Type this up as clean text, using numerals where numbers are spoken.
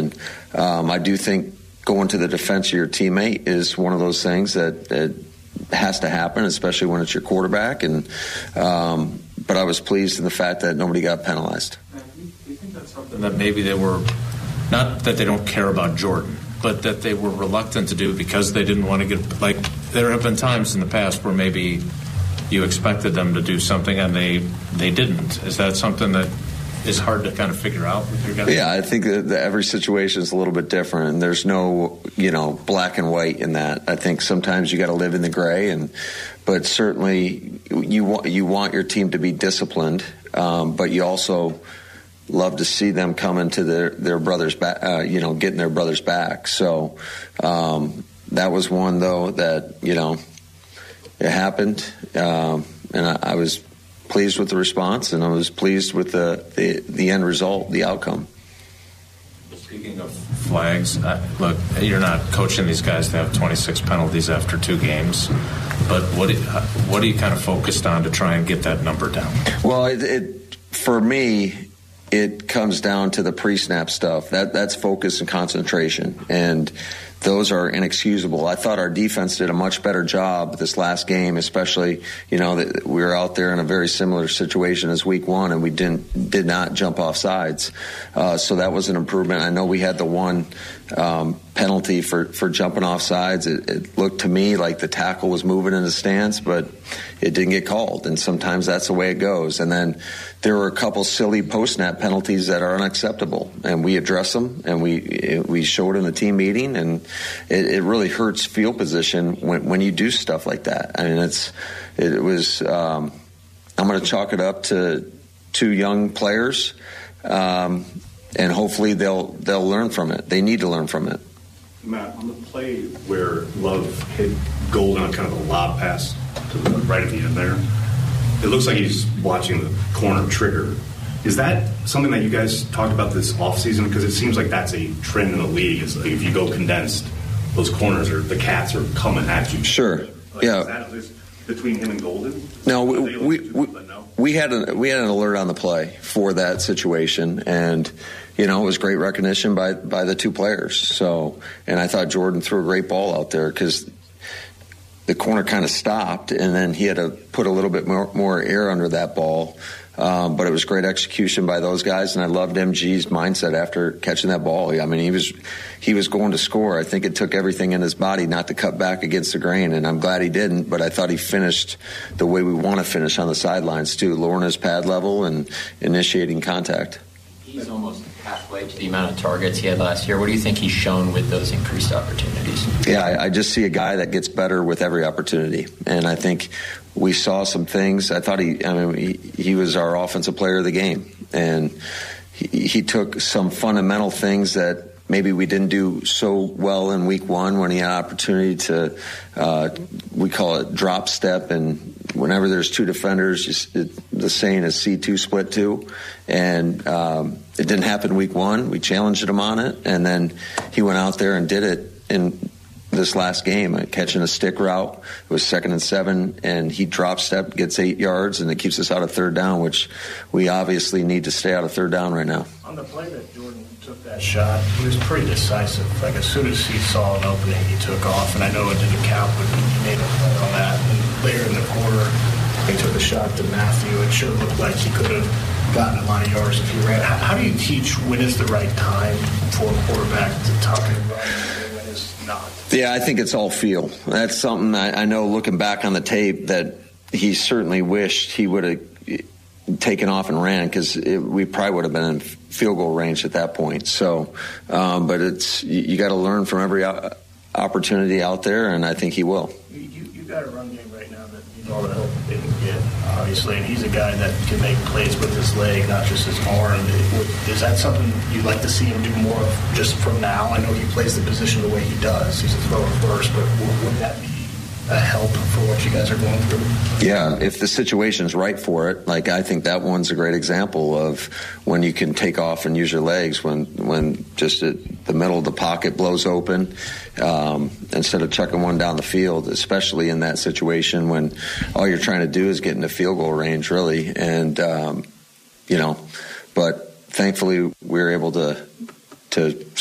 And I do think going to the defense of your teammate is one of those things that has to happen, especially when it's your quarterback. And but I was pleased in the fact that nobody got penalized. Do you think that's something that maybe they were, not that they don't care about Jordan, but that they were reluctant to do because they didn't want to get, like, there have been times in the past where maybe you expected them to do something and they didn't. Is that something that is hard to kind of figure out with your guys? Yeah, I think that every situation is a little bit different, and there's no, black and white in that. I think sometimes you got to live in the gray, but certainly you want your team to be disciplined, but you also love to see them come into their brother's back, getting their brother's back. So that was one, though, that it happened, and I was pleased with the response, and I was pleased with the end result, the outcome. Speaking of flags, look, you're not coaching these guys to have 26 penalties after 2 games, but what are you kind of focused on to try and get that number down? Well, for me, it comes down to the pre-snap stuff. That's focus and concentration, and those are inexcusable. I thought our defense did a much better job this last game, especially, that we were out there in a very similar situation as week 1, and we did not jump off sides. So that was an improvement. I know we had the one penalty for jumping off sides. It looked to me like the tackle was moving in the stance, but it didn't get called, and sometimes that's the way it goes. And then there were a couple silly post-snap penalties that are unacceptable, and we addressed them, and we showed in the team meeting, and it really hurts field position when you do stuff like that. I mean, it was. I'm going to chalk it up to 2 young players, and hopefully they'll learn from it. They need to learn from it. Matt, on the play where Love hit Golden on kind of a lob pass to the right at the end there, it looks like he's watching the corner trigger. Is that something that you guys talked about this offseason? Because it seems like that's a trend in the league. Is like if you go condensed, those corners the cats are coming at you. Sure. Like, yeah. Is that between him and Golden? No, we had an alert on the play for that situation, and it was great recognition by the 2 players. So, and I thought Jordan threw a great ball out there because the corner kind of stopped, and then he had to put a little bit more air under that ball. But it was great execution by those guys, and I loved MG's mindset after catching that ball. I mean, he was going to score. I think it took everything in his body not to cut back against the grain, and I'm glad he didn't, but I thought he finished the way we want to finish on the sidelines, too, lowering his pad level and initiating contact. He's almost halfway to the amount of targets he had last year. What do you think he's shown with those increased opportunities? Yeah, I just see a guy that gets better with every opportunity, and I think we saw some things. I thought he was our offensive player of the game, and he took some fundamental things that maybe we didn't do so well in week 1 when he had opportunity to, we call it drop step, and whenever there's 2 defenders, the saying is C2 split 2, and it didn't happen week 1. We challenged him on it, and then he went out there and did it in this last game, catching a stick route. It was 2nd and 7, and he drop step, gets 8 yards, and it keeps us out of 3rd down, which we obviously need to stay out of 3rd down right now. On the play that Jordan took that shot, he was pretty decisive. Like, as soon as he saw an opening, he took off, and I know it didn't count, but he made a play on that. And later in the quarter, he took a shot to Matthew. It sure looked like he could have gotten a lot of yards if he ran. How do you teach when is the right time for a quarterback to tuck and run and when is not? Yeah, I think it's all feel. That's something I know looking back on the tape that he certainly wished he would have taken off and ran, because we probably would have been in field goal range at that point. So, but you got to learn from every opportunity out there, and I think he will. You got a run game right now that needs all the help they can get, obviously, and he's a guy that can make plays with his leg, not just his arm. Is that something you'd like to see him do more of just from now? I know he plays the position the way he does. He's a thrower first, but would that be a help for what you guys are going through? Yeah, if the situation's right for it. Like, I think that one's a great example of when you can take off and use your legs, when just the middle of the pocket blows open, instead of chucking one down the field, especially in that situation when all you're trying to do is get into field goal range, really. And, but thankfully we were able to